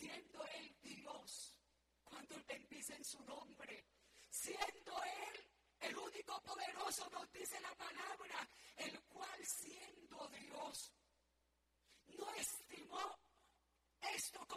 siendo Él Dios, cuando Él bendice en su nombre, siendo Él el único poderoso, nos dice la palabra,